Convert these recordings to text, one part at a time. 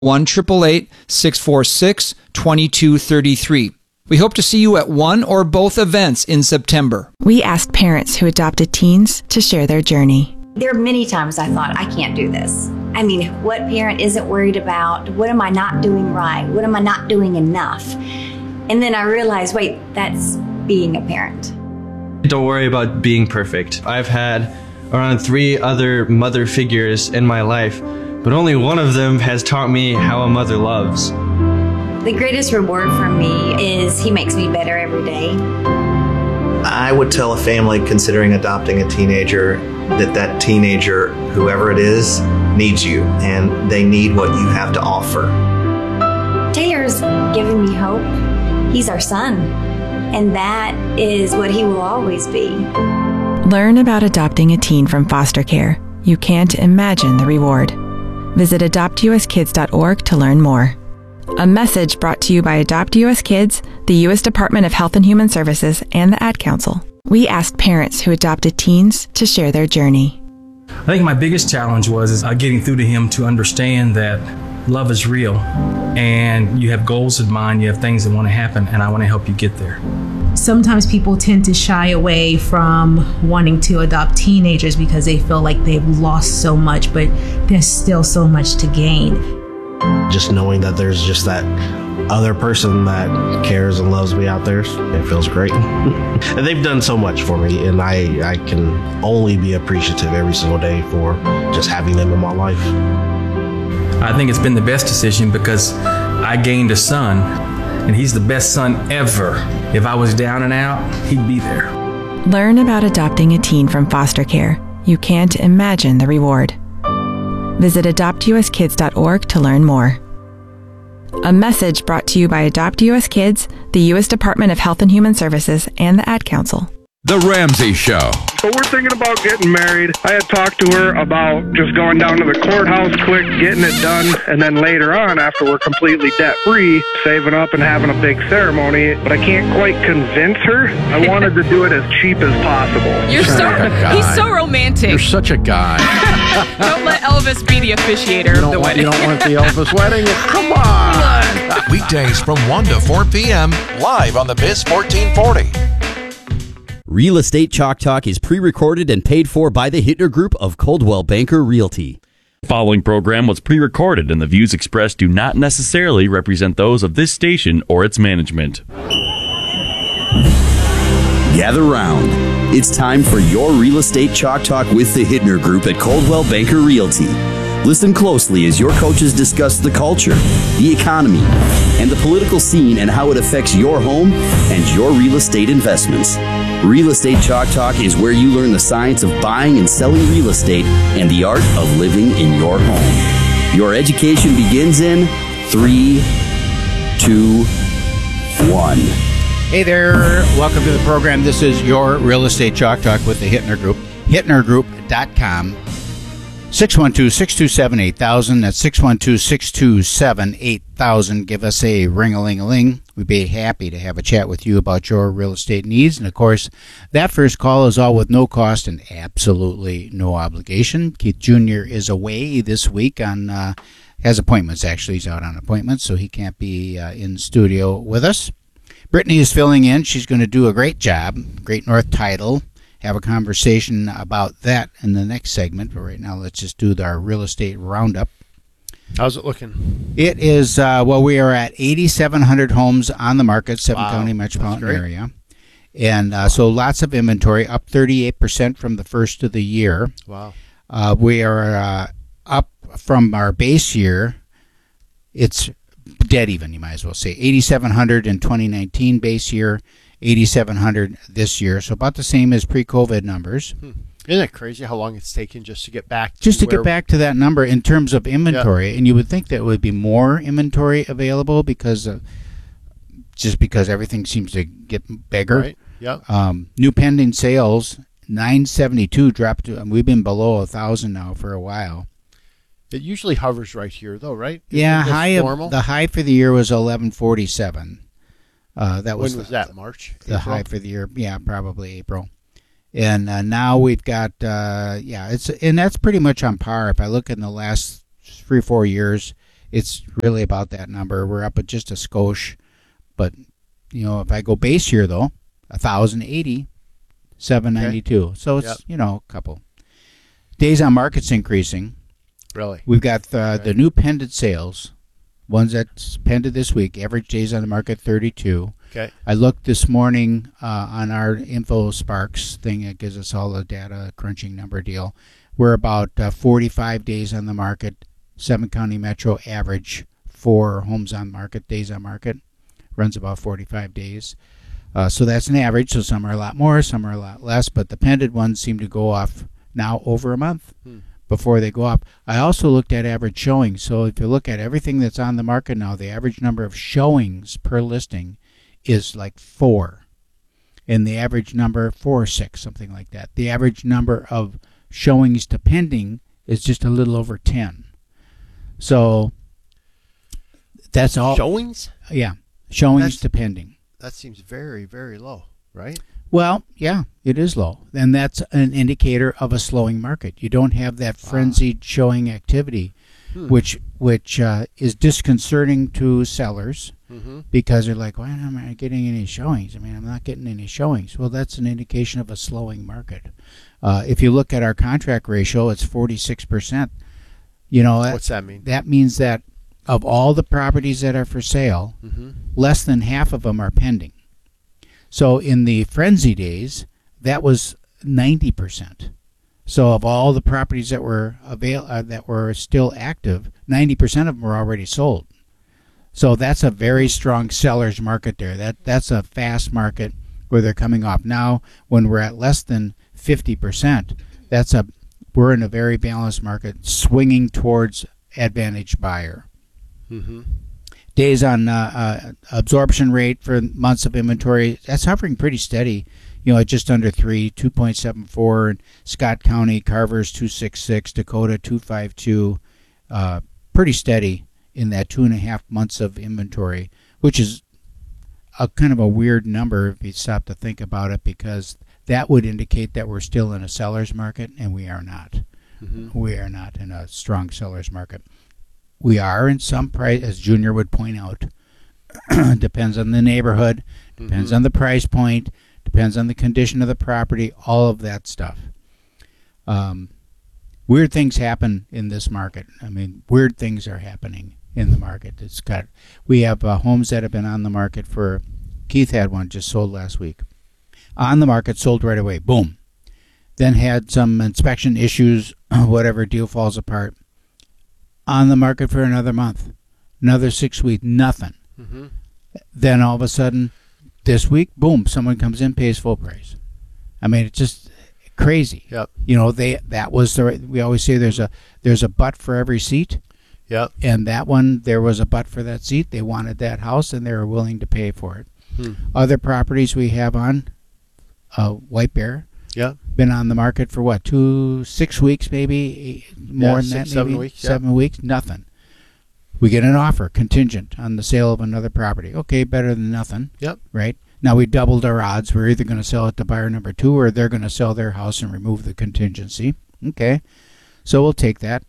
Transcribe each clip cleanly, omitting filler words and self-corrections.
1-888-646-2233. We hope to see you at one or both events in September. We asked parents who adopted teens to share their journey. There are many times I thought, I can't do this. I mean, what parent isn't worried about? What am I not doing right? What am I not doing enough? And then I realized, wait, that's being a parent. Don't worry about being perfect. I've had around 3 other mother figures in my life, but only one of them has taught me how a mother loves. The greatest reward for me is he makes me better every day. I would tell a family considering adopting a teenager that teenager, whoever it is, needs you, and they need what you have to offer. Taylor's given me hope. He's our son, and that is what he will always be. Learn about adopting a teen from foster care. You can't imagine the reward. Visit adoptuskids.org to learn more. A message brought to you by Adopt US Kids, the U.S. Department of Health and Human Services, and the Ad Council. We asked parents who adopted teens to share their journey. I think my biggest challenge was getting through to him to understand that love is real and you have goals in mind, you have things that want to happen, and I want to help you get there. Sometimes people tend to shy away from wanting to adopt teenagers because they feel like they've lost so much, but there's still so much to gain. Just knowing that there's just that other person that cares and loves me out there, it feels great. And they've done so much for me, and I can only be appreciative every single day for just having them in my life. I think it's been the best decision because I gained a son, and he's the best son ever. If I was down and out, he'd be there. Learn about adopting a teen from foster care. You can't imagine the reward. Visit adoptuskids.org to learn more. A message brought to you by Adopt US Kids, the U.S. Department of Health and Human Services, and the Ad Council. The Ramsey Show. So we're thinking about getting married. I had talked to her about just going down to the courthouse quick, getting it done, and then later on, after we're completely debt-free, saving up and having a big ceremony. But I can't quite convince her. I wanted to do it as cheap as possible. He's so romantic. You're such a guy. Don't let Elvis be the officiator of the wedding. You don't want the Elvis wedding? Come on. Weekdays from 1 to 4 p.m. live on the Biz 1440. Real Estate Chalk Talk is pre-recorded and paid for by the Hittner Group of Coldwell Banker Realty. The following program was pre-recorded and the views expressed do not necessarily represent those of this station or its management. Gather round. It's time for your Real Estate Chalk Talk with the Hittner Group at Coldwell Banker Realty. Listen closely as your coaches discuss the culture, the economy, and the political scene and how it affects your home and your real estate investments. Real Estate Chalk Talk is where you learn the science of buying and selling real estate and the art of living in your home. Your education begins in 3, 2, 1. Hey there, welcome to the program. This is your Real Estate Chalk Talk with the Hittner Group. HittnerGroup.com. 612-627-8000. That's 612-627-8000. Give us a ring-a-ling-a-ling. We'd be happy to have a chat with you about your real estate needs. And, of course, that first call is all with no cost and absolutely no obligation. Keith Jr. is away this week on has appointments, actually. He's out on appointments, so he can't be in studio with us. Brittany is filling in. She's going to do a great job. Great North Title. Have a conversation about that in the next segment. But right now, let's just do our real estate roundup. How's it looking? It is, we are at 8,700 homes on the market, County metropolitan area. And so lots of inventory, up 38% from the first of the year. Wow. We are up from our base year. It's dead even, you might as well say. 8,700 in 2019 base year. 8,700 this year, so about the same as pre-COVID numbers. Isn't it crazy how long it's taken just to get back to get back to that number in terms of inventory? Yeah. And you would think that would be more inventory available because everything seems to get bigger. Right. Yeah. New pending sales 972 dropped to. We've been below 1,000 now for a while. It usually hovers right here, though, right? Yeah. The high for the year was 1147. When was that? March? The high for the year, probably April. And now we've got, and that's pretty much on par. If I look in the last 3-4 years, it's really about that number. We're up at just a skosh, but if I go base year though, 1,080, 792. Okay. So it's a couple days on market's increasing. Really, we've got the new pended sales, ones that's pended this week. Average days on the market 32. Okay. I looked this morning on our InfoSparks thing. It gives us all the data crunching number deal. We're about 45 days on the market. 7-county metro average for homes on market, days on market, runs about 45 days. So that's an average. So some are a lot more, some are a lot less. But the pended ones seem to go off now over a month before they go up. I also looked at average showings. So if you look at everything that's on the market now, the average number of showings per listing is like 4, and the average number 4 or 6, something like that. The average number of showings to pending is just a little over 10. So that's all. Showings? Yeah, showings to pending. That seems very, very low, right? Well, yeah, it is low, and that's an indicator of a slowing market. You don't have that frenzied showing activity, which is disconcerting to sellers. Because they're like, why am I getting any showings? I mean, I'm not getting any showings. Well, that's an indication of a slowing market. If you look at our contract ratio, it's 46%. What's that mean? That means that of all the properties that are for sale, less than half of them are pending. So in the frenzy days, that was 90%. So of all the properties that were that were still active, 90% of them were already sold. So that's a very strong seller's market there. That's a fast market where they're coming off. Now, when we're at less than 50%, we're in a very balanced market, swinging towards advantage buyer. Days on absorption rate for months of inventory, that's hovering pretty steady. At just under 3, 2.74. Scott County, Carver's 2.66, Dakota 2.52. Pretty steady in that 2.5 months of inventory, which is a kind of a weird number if you stop to think about it, because that would indicate that we're still in a seller's market, and we are not. We are not in a strong seller's market. We are in some price, as Junior would point out. Depends on the neighborhood, depends on the price point, depends on the condition of the property, all of that stuff. Weird things happen in this market. I mean, weird things are happening in the market. We have homes that have been on the market for. Keith had one just sold last week. On the market, sold right away. Boom. Then had some inspection issues. Whatever, deal falls apart. On the market for another month, another 6 weeks, nothing. Then all of a sudden, this week, boom, someone comes in, pays full price. I mean, it's just crazy. Yep. We always say there's a butt for every seat. Yep. And that one, there was a butt for that seat. They wanted that house, and they were willing to pay for it. Other properties we have on, White Bear. Yeah. Been on the market for what, 6 weeks maybe? More than that, maybe? 7 weeks. 7 weeks, nothing. We get an offer contingent on the sale of another property. Okay, better than nothing. Yep. Right? Now we doubled our odds. We're either going to sell it to buyer number 2, or they're going to sell their house and remove the contingency. Okay. So we'll take that.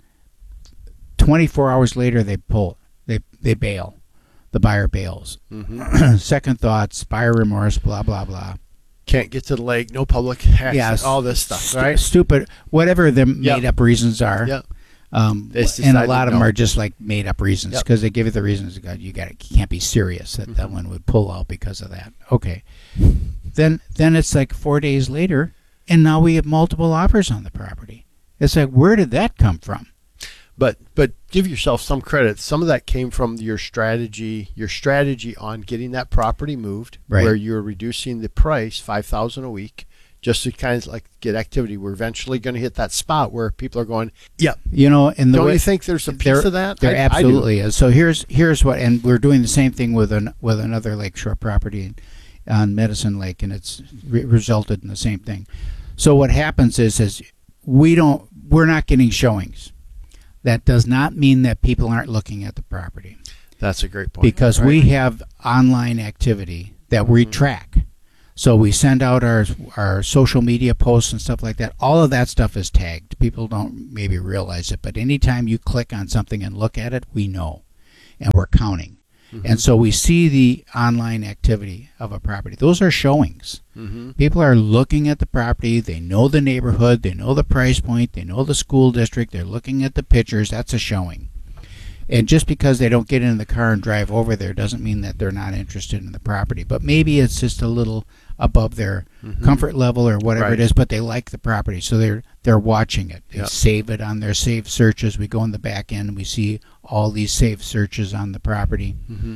24 hours later, they pull. They bail. The buyer bails. Second thoughts, buyer remorse, blah, blah, blah. Can't get to the lake, no public access, yes, all this stuff, right? Stupid, whatever the made-up reasons are. Yep. And a lot of them are just like made-up reasons, because they give you the reasons. You can't be serious that that one would pull out because of that. Okay. Then it's like 4 days later, and now we have multiple offers on the property. It's like, where did that come from? But give yourself some credit. Some of that came from your strategy on getting that property moved, right, where you're reducing the price $5,000 a week, just to kind of like get activity. We're eventually going to hit that spot where people are going, yeah. And don't you think there's a piece of that? There absolutely is. So here's what, and we're doing the same thing with another lakeshore property on Medicine Lake, and it's resulted in the same thing. So what happens is we're not getting showings. That does not mean that people aren't looking at the property. That's a great point. Because we have online activity that we track. So we send out our social media posts and stuff like that. All of that stuff is tagged. People don't maybe realize it, but anytime you click on something and look at it, we know. and we're counting. And so we see the online activity of a property. Those are showings. People are looking at the property. They know the neighborhood. They know the price point. They know the school district. They're looking at the pictures. That's a showing. And just because they don't get in the car and drive over there doesn't mean that they're not interested in the property. But maybe it's just a little above their comfort level or whatever it is, but they like the property, so they're watching it. They save it on their saved searches. We go in the back end and we see all these saved searches on the property.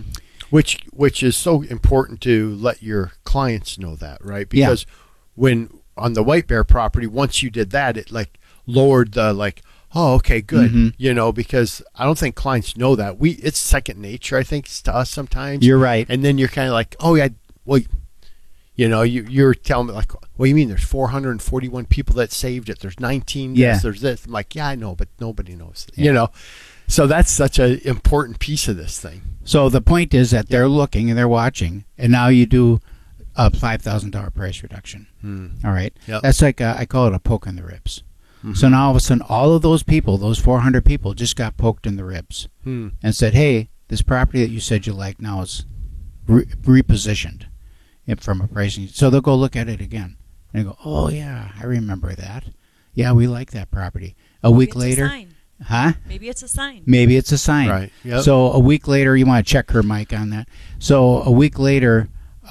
Which is so important to let your clients know that, right? Because when on the White Bear property, once you did that, it like lowered the oh, okay, good. You know, because I don't think clients know that. It's second nature, I think, to us sometimes. You're right. And then you're kind of like, oh yeah, well, you know, you're telling me like, what do you mean? There's 441 people that saved it. There's 19. This, there's this. I'm like, yeah, I know, but nobody knows. You know, so that's such an important piece of this thing. So the point is that they're looking and they're watching, and now you do a $5,000 price reduction. All right, that's like I call it a poke in the ribs. So now all of a sudden, all of those people, those 400 people, just got poked in the ribs and said, hey, this property that you said you like now is repositioned from a pricing. So they'll go look at it again and go, oh, yeah, I remember that. Yeah, we like that property. A week later. Maybe it's a sign. Maybe it's a sign. Right. Yep. So a week later, you want to check her mic on that. So a week later,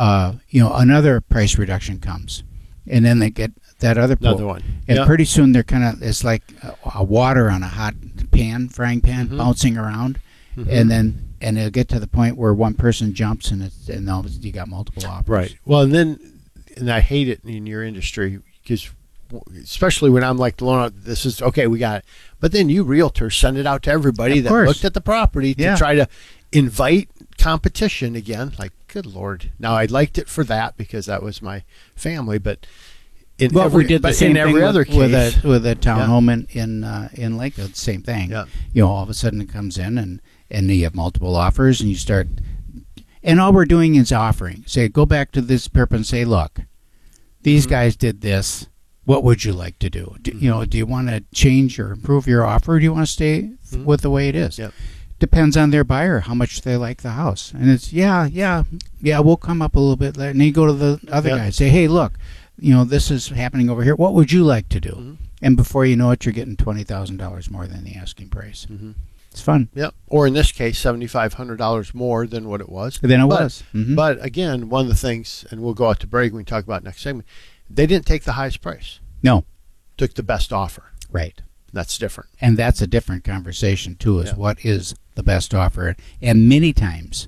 another price reduction comes. And then they get that other one. And pretty soon they're it's like a water on a hot frying pan, bouncing around. And it'll get to the point where one person jumps and you got multiple offers. Right. Well, and I hate it in your industry because especially when I'm like, this is okay, we got it. But then you realtors send it out to everybody that looked at the property to try to invite competition again. Like, good Lord. Now, I liked it for that because that was my family, but we did the same thing other case with a townhome in Lakewood, the same thing. You know, all of a sudden it comes in and you have multiple offers and you start, and all we're doing is offering. Say, go back to this person and say, look, these guys did this. What would you like to do? Do you want to change or improve your offer, or do you want to stay with the way it is? Depends on their buyer, how much they like the house. And it's, we'll come up a little bit later. And then you go to the other guy and say, hey, look, this is happening over here. What would you like to do? And before you know it, you're getting $20,000 more than the asking price. It's fun. Yep. Or in this case, $7,500 more than what it was. But again, one of the things, and we'll go out to break when we talk about next segment, they didn't take the highest price. No. Took the best offer. Right. That's different. And that's a different conversation, too, is what is the best offer. And many times,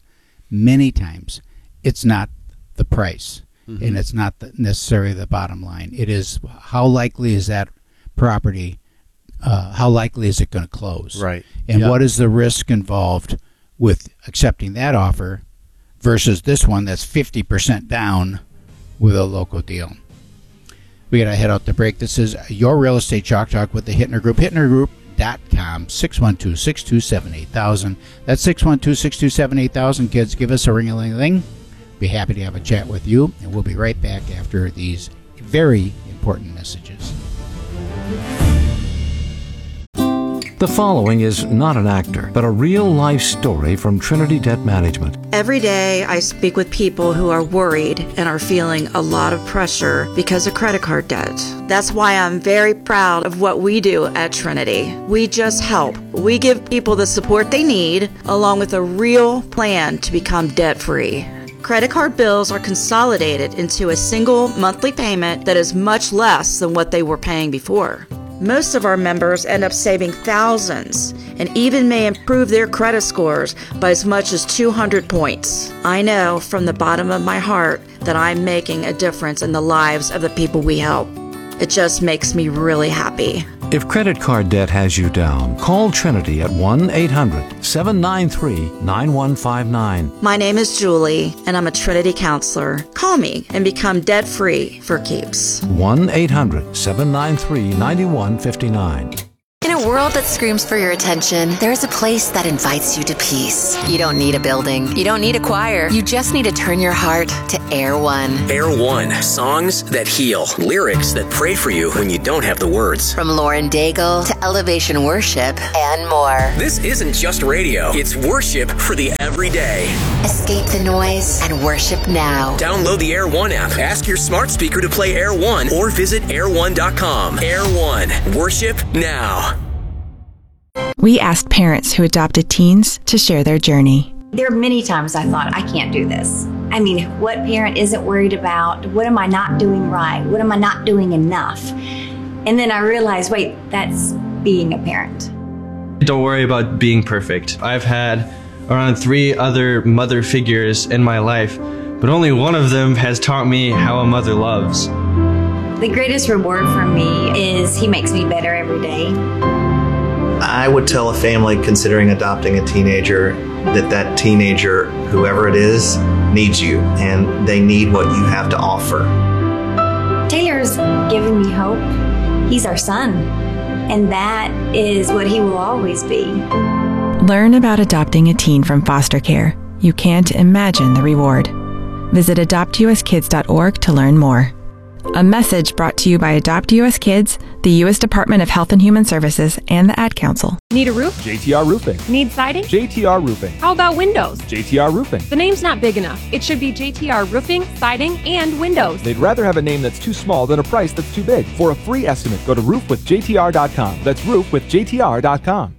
it's not the price. And it's not necessarily the bottom line. It is how likely is that property, how likely is it going to close? Right. And what is the risk involved with accepting that offer versus this one that's 50% down with a local deal? We got to head out to break. This is your Real Estate Chalk Talk with the Hittner Group. HittnerGroup.com, 612-627-8000. That's 612-627-8000. Kids, give us a ring-a-ling-a-ling. Be happy to have a chat with you, and we'll be right back after these very important messages. The following is not an actor, but a real-life story from Trinity Debt Management. Every day I speak with people who are worried and are feeling a lot of pressure because of credit card debt. That's why I'm very proud of what we do at Trinity. We just help. We give people the support they need, along with a real plan to become debt-free. Credit card bills are consolidated into a single monthly payment that is much less than what they were paying before. Most of our members end up saving thousands and even may improve their credit scores by as much as 200 points. I know from the bottom of my heart that I'm making a difference in the lives of the people we help. It just makes me really happy. If credit card debt has you down, call Trinity at 1-800-793-9159. My name is Julie, and I'm a Trinity counselor. Call me and become debt-free for keeps. 1-800-793-9159. In a a world that screams for your attention, there's a place that invites you to peace. You don't need a building. You don't need a choir. You just need to turn your heart to Air One. Air One. Songs that heal. Lyrics that pray for you when you don't have the words. From Lauren Daigle to Elevation Worship and more. This isn't just radio. It's worship for the everyday. Escape the noise and worship now. Download the Air One app. Ask your smart speaker to play Air One or visit air1.com. Air One. Worship now. We asked parents who adopted teens to share their journey. There are many times I thought, I can't do this. I mean, what parent isn't worried about? What am I not doing right? What am I not doing enough? And then I realized, wait, that's being a parent. Don't worry about being perfect. I've had around 3 other mother figures in my life, but only one of them has taught me how a mother loves. The greatest reward for me is he makes me better every day. I would tell a family considering adopting a teenager that that teenager, whoever it is, needs you, and they need what you have to offer. Taylor's given me hope. He's our son, and that is what he will always be. Learn about adopting a teen from foster care. You can't imagine the reward. Visit adoptuskids.org to learn more. A message brought to you by Adopt US Kids, the U.S. Department of Health and Human Services, and the Ad Council. Need a roof? JTR Roofing. Need siding? JTR Roofing. How about windows? JTR Roofing. The name's not big enough. It should be JTR Roofing, Siding, and Windows. They'd rather have a name that's too small than a price that's too big. For a free estimate, go to roofwithjtr.com. That's roofwithjtr.com.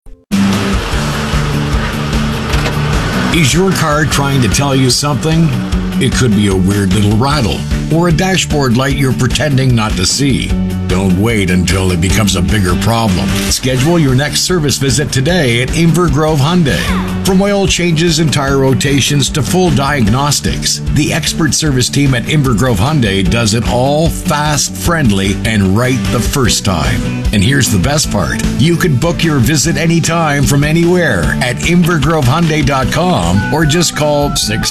Is your car trying to tell you something? It could be a weird little rattle or a dashboard light you're pretending not to see. Don't wait until it becomes a bigger problem. Schedule your next service visit today at Inver Grove Hyundai. From oil changes and tire rotations to full diagnostics, the expert service team at Inver Grove Hyundai does it all fast, friendly, and right the first time. And here's the best part. You can book your visit anytime from anywhere at invergrovehyundai.com or just call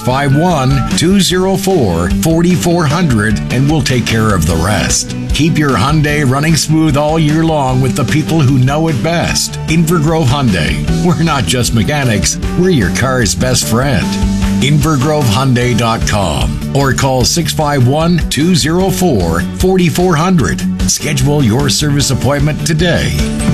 651-204-4400 and we'll take care of the rest. Keep your Hyundai running smooth all year long with the people who know it best. Inver Grove Hyundai. We're not just mechanics, we're your car's best friend. invergrovehyundai.com or call 651-204-4400. Schedule your service appointment today.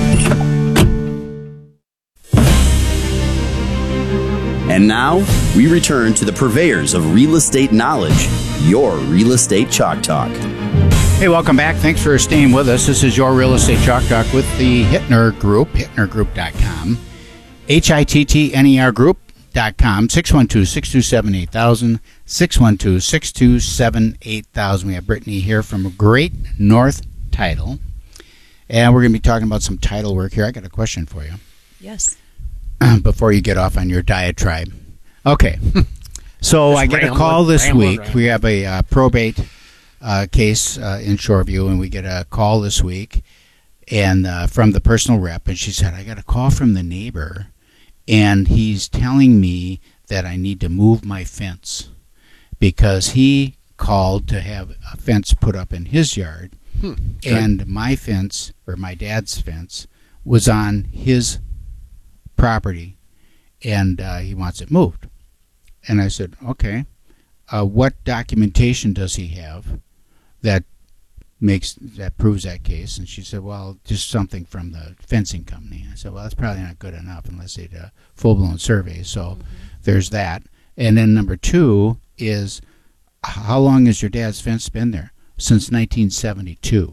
And now, we return to the purveyors of real estate knowledge, your Real Estate Chalk Talk. Hey, welcome back. Thanks for staying with us. This is your Real Estate Chalk Talk with the Hittner Group, hittnergroup.com, HITTNER Group.com, 612-627-8000, 612-627-8000. We have Brittany here from Great North Title, and we're going to be talking about some title work here. I got a question for you. Yes. Before you get off on your diatribe. Okay. So I get a call this week. We have a probate case in Shoreview, and we get a call this week and from the personal rep, and she said, I got a call from the neighbor, and he's telling me that I need to move my fence because he called to have a fence put up in his yard, and my fence, or my dad's fence, was on his property, and he wants it moved. And I said, okay, what documentation does he have that proves that case? And she said, well, just something from the fencing company. I said, well, that's probably not good enough unless they did a full-blown survey. So there's that. And then number 2 is, how long has your dad's fence been there? Since 1972.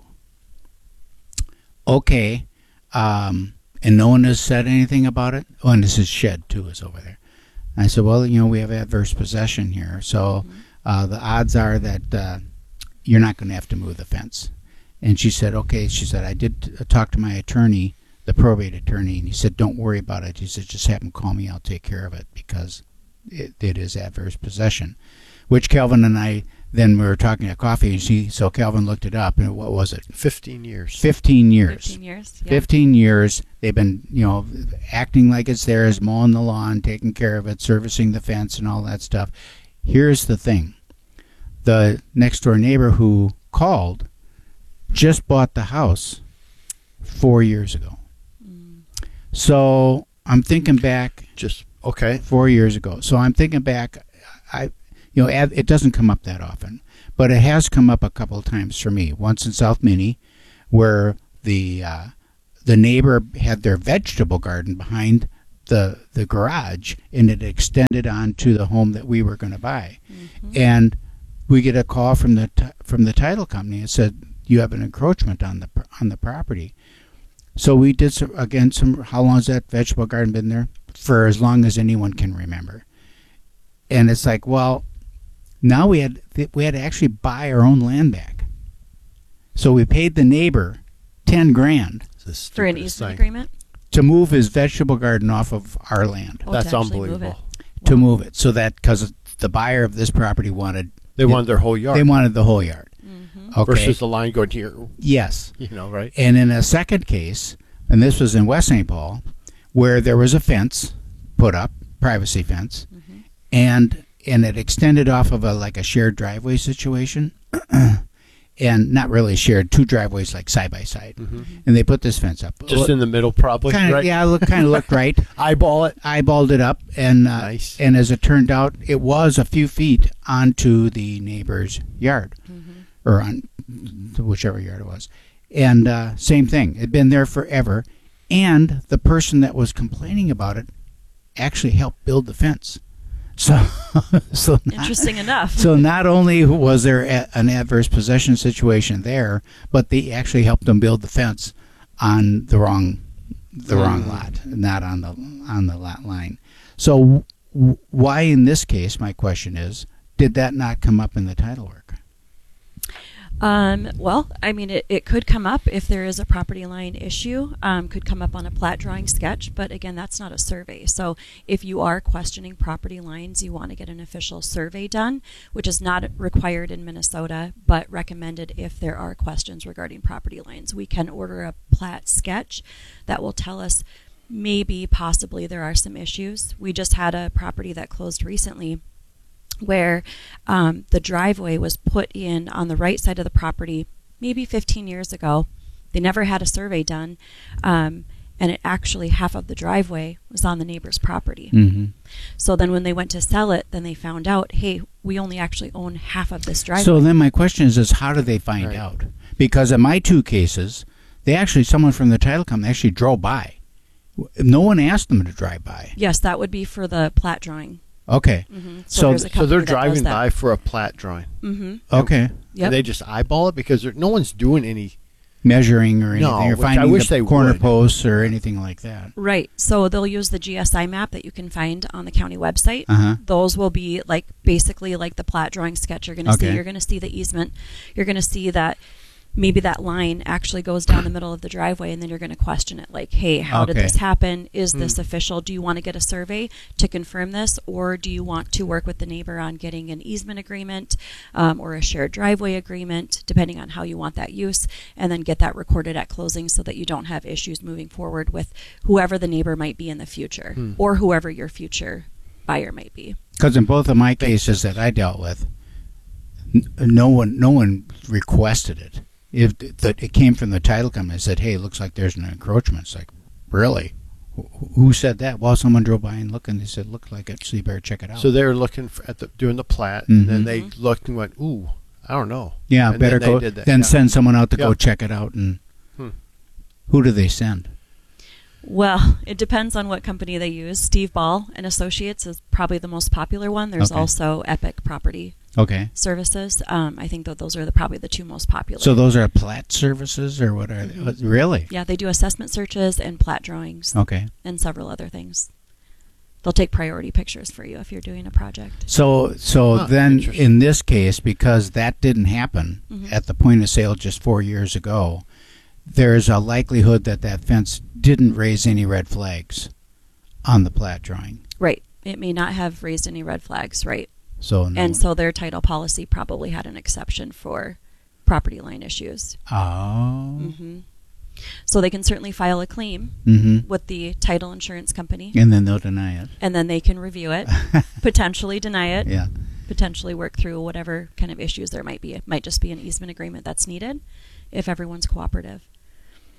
Okay. And no one has said anything about it? Oh, and this is shed, too, is over there. And I said, well, we have adverse possession here. So the odds are that you're not going to have to move the fence. And she said, okay. She said, I did talk to my attorney, the probate attorney, and he said, don't worry about it. He said, just have him call me. I'll take care of it because it is adverse possession. Which Calvin and I, then we were talking at coffee, and so Calvin looked it up, and what was it? 15 years. 15 years. 15 years. Yeah. 15 years. They've been, acting like it's theirs, mowing the lawn, taking care of it, servicing the fence, and all that stuff. Here's the thing. The next-door neighbor who called just bought the house 4 years ago. So I'm thinking back. Just okay. 4 years ago. So I'm thinking back. It doesn't come up that often, but it has come up a couple of times for me. Once in South Minnie, where the neighbor had their vegetable garden behind the garage, and it extended onto the home that we were going to buy. And we get a call from the title company and said, you have an encroachment on the property. So we did some. How long has that vegetable garden been there? For as long as anyone can remember. And it's like, well, now we had to actually buy our own land back. So we paid the neighbor $10,000 for an easement agreement to move his vegetable garden off of our land. That's unbelievable. To move it, so that because the buyer of this property wanted their whole yard. They wanted the whole yard. Okay. Versus the line going here. Yes. Right. And in a second case, and this was in West St. Paul, where there was a fence put up, privacy fence, and it extended off of a shared driveway situation, and not really shared, two driveways like side by side, and they put this fence up just in the middle, probably. Right? Yeah, kind of looked right. Eyeballed it up, and nice. And as it turned out, it was a few feet onto the neighbor's yard, or on whichever yard it was, and same thing. It'd been there forever, and the person that was complaining about it actually helped build the fence. So interesting enough. So not only was there an adverse possession situation there, but they actually helped them build the fence on the wrong lot, not on the lot line. So why in this case, my question is, did that not come up in the title work? Well, I mean, it could come up if there is a property line issue, could come up on a plat drawing sketch, but again, that's not a survey. So if you are questioning property lines, you want to get an official survey done, which is not required in Minnesota, but recommended if there are questions regarding property lines. We can order a plat sketch that will tell us possibly there are some issues. We just had a property that closed recently where the driveway was put in on the right side of the property maybe 15 years ago. They never had a survey done, and it actually, half of the driveway was on the neighbor's property. So then when they went to sell it, then they found out, hey, we only actually own half of this driveway. So then my question is how did they find out? Because in my two cases, someone from the title company actually drove by. No one asked them to drive by. Yes, that would be for the plat drawing. Okay. So they're driving by for a plat drawing. Okay. Yep. They just eyeball it because no one's doing any measuring or anything, or finding the corner posts or anything like that. Right. So they'll use the GSI map that you can find on the county website. Those will be basically like the plat drawing sketch. You're going to see. You're going to see the easement. You're going to see that maybe that line actually goes down the middle of the driveway, and then you're going to question it like, hey, how did this happen? Is this official? Do you want to get a survey to confirm this, or do you want to work with the neighbor on getting an easement agreement or a shared driveway agreement, depending on how you want that use, and then get that recorded at closing so that you don't have issues moving forward with whoever the neighbor might be in the future or whoever your future buyer might be. Because in both of my cases that I dealt with, no one requested it. If it came from the title company and said, hey, it looks like there's an encroachment. It's like, really? Who said that? Well, someone drove by and looked, and they said, looked like it, so you better check it out. So they were looking doing the plat, and then they looked and went, ooh, I don't know. Yeah, and better go, then send someone out to go check it out. And who do they send? Well, it depends on what company they use. Steve Ball and Associates is probably the most popular one. There's also Epic Property Services. I think that those are probably the two most popular. So those are plat services, or what are they? Really? Yeah, they do assessment searches and plat drawings. And several other things. They'll take priority pictures for you if you're doing a project. So then in this case, because that didn't happen at the point of sale just 4 years ago, there's a likelihood that fence didn't raise any red flags on the plat drawing. Right. It may not have raised any red flags, right? So their title policy probably had an exception for property line issues. Oh. So they can certainly file a claim with the title insurance company. And then they'll deny it. And then they can review it, potentially deny it, potentially work through whatever kind of issues there might be. It might just be an easement agreement that's needed if everyone's cooperative.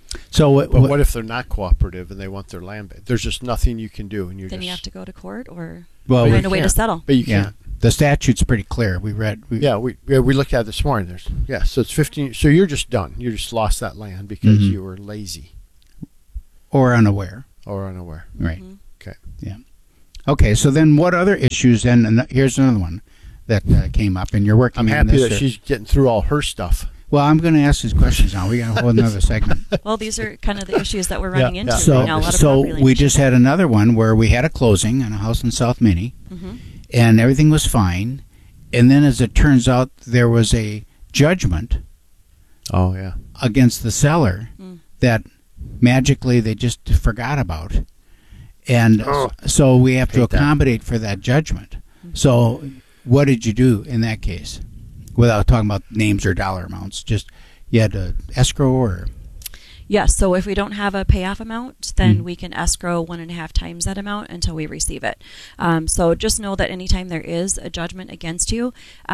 So, but what if they're not cooperative and they want their land back? There's just nothing you can do, and then you have to go to court or Well, find a way to settle. But you can't. The statute's pretty clear. We looked at it this morning. So it's 15. So you're just done. You just lost that land because you were lazy or unaware. Right. Okay. Yeah. Okay. So then, what other issues? And here's another one that came up, and you're working. I'm happy that she's getting through all her stuff. Well, I'm going to ask these questions now. We got a whole another segment. Well, these are kind of the issues that we're running into So, right now. A lot of so property we just had another one where we had a closing on a house in South Minnie, and everything was fine. And then, as it turns out, there was a judgment. Oh yeah. Against the seller that magically they just forgot about, and so we have to accommodate for that judgment. So, what did you do in that case? Without talking about names or dollar amounts, just you had to escrow or? Yes, so if we don't have a payoff amount, then we can escrow 1.5 times that amount until we receive it. So just know that anytime there is a judgment against you,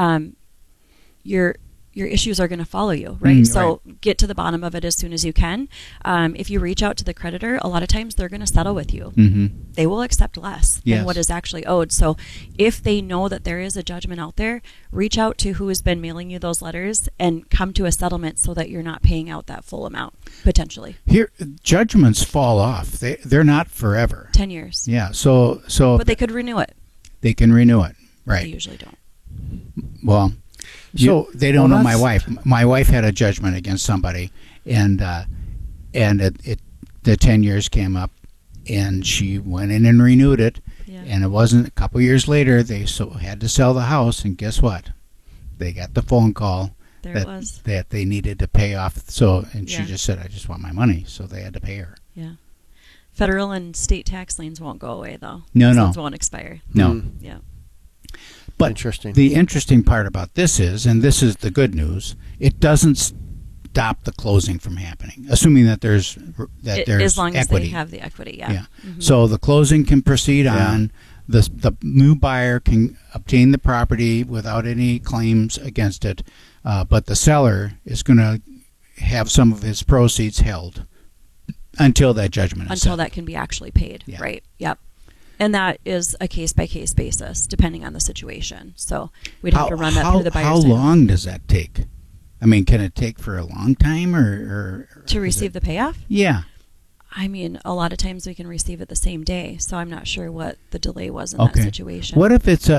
your issues are going to follow you, right? So get to the bottom of it as soon as you can. If you reach out to the creditor, a lot of times they're going to settle with you. They will accept less than what is actually owed. So if they know that there is a judgment out there, reach out to who has been mailing you those letters and come to a settlement so that you're not paying out that full amount, potentially. Here, judgments fall off. They're not forever. 10 years. Yeah, so but they could renew it. They can renew it, right. They usually don't. Well... So they don't know my wife. My wife had a judgment against somebody, and the 10 years came up, and she went in and renewed it. Yeah. And it wasn't a couple years later they had to sell the house, and guess what? They got the phone call that they needed to pay off. So she just said, "I just want my money," so they had to pay her. Yeah. Federal and state tax liens won't go away though. No. Those won't expire. No. Yeah. But the interesting part about this is, and this is the good news, it doesn't stop the closing from happening, assuming that there's as long equity. As they have the equity, yeah. So the closing can proceed on. The new buyer can obtain the property without any claims against it, but the seller is going to have some of his proceeds held until that judgment is until that can be actually paid. Yeah. Right. Yep. And that is a case-by-case basis, depending on the situation. So we'd have to run that through the buyer's How long does that take? I mean, can it take for a long time, or to receive the payoff? Yeah. I mean, a lot of times we can receive it the same day, so I'm not sure what the delay was in that situation. What if it's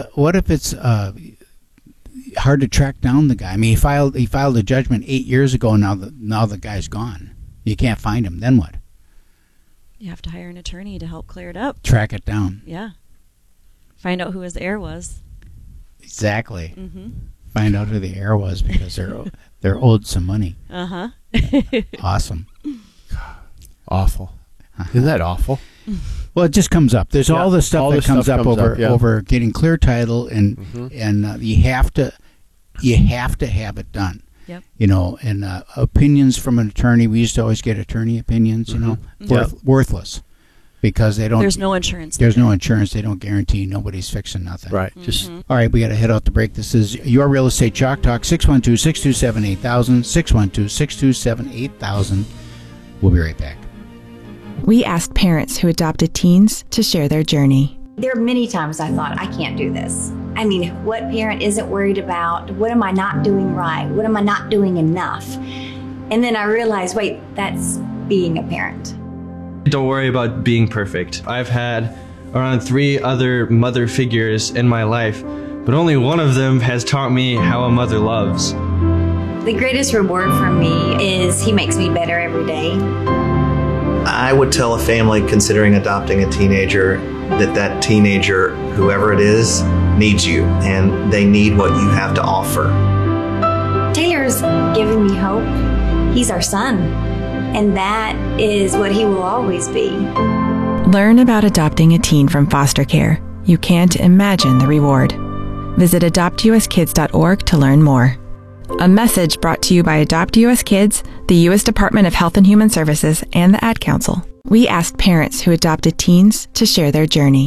hard to track down the guy? I mean, he filed a judgment 8 years ago. Now the guy's gone. You can't find him. Then what? You have to hire an attorney to help clear it up. Track it down. Yeah. Find out who his heir was. Exactly. Find out who the heir was because they're owed some money. Awesome. Awful. Isn't that awful? Well, it just comes up. There's all the stuff that comes up over getting clear title, and you have to have it done. Yep. You know, and opinions from an attorney. We used to always get attorney opinions. You know, worthless because they don't. There's no insurance. There's no insurance. They don't guarantee. Nobody's fixing nothing. Right. Just all right. We got to head out to break. This is your Real Estate Chalk Talk. 612-627-8000. 612-627-8000. We'll be right back. We asked parents who adopted teens to share their journey. There are many times I thought, I can't do this. I mean, what parent isn't worried about, what am I not doing right? What am I not doing enough? And then I realized, wait, that's being a parent. Don't worry about being perfect. I've had around 3 other mother figures in my life, but only one of them has taught me how a mother loves. The greatest reward for me is he makes me better every day. I would tell a family considering adopting a teenager that teenager, whoever it is, needs you, and they need what you have to offer. Taylor's given me hope. He's our son, and that is what he will always be. Learn about adopting a teen from foster care. You can't imagine the reward. Visit adoptuskids.org to learn more. A message brought to you by Adopt US Kids, the U.S. Department of Health and Human Services, and the Ad Council. We asked parents who adopted teens to share their journey.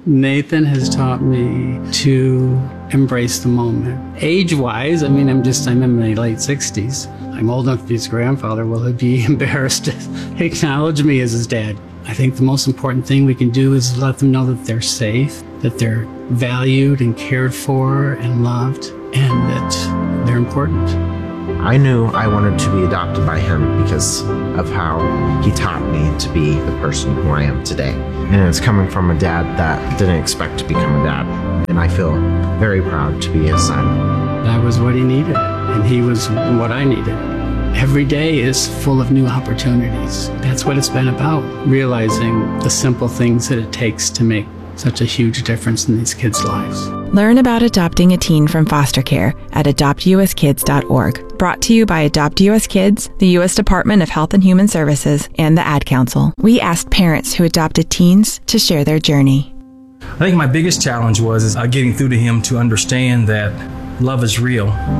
Nathan has taught me to embrace the moment. Age-wise, I'm in my late 60s. I'm old enough to be his grandfather. Will he be embarrassed to acknowledge me as his dad? I think the most important thing we can do is let them know that they're safe, that they're valued and cared for and loved, and that they're important. I knew I wanted to be adopted by him because of how he taught me to be the person who I am today. And it's coming from a dad that didn't expect to become a dad. And I feel very proud to be his son. That was what he needed, and he was what I needed. Every day is full of new opportunities. That's what it's been about, realizing the simple things that it takes to make such a huge difference in these kids' lives. Learn about adopting a teen from foster care at adoptuskids.org. Brought to you by Adopt US Kids, the U.S. Department of Health and Human Services, and the Ad Council. We asked parents who adopted teens to share their journey. I think my biggest challenge was getting through to him to understand that love is real.